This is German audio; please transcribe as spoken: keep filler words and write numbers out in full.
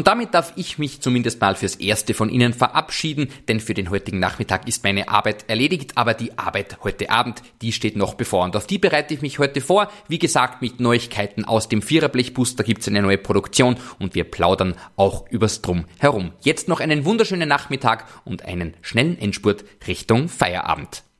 Und damit darf ich mich zumindest mal fürs Erste von Ihnen verabschieden, denn für den heutigen Nachmittag ist meine Arbeit erledigt, aber die Arbeit heute Abend, die steht noch bevor und auf die bereite ich mich heute vor. Wie gesagt, mit Neuigkeiten aus dem Viererblechbus, da gibt es eine neue Produktion und wir plaudern auch übers Drum herum. Jetzt noch einen wunderschönen Nachmittag und einen schnellen Endspurt Richtung Feierabend.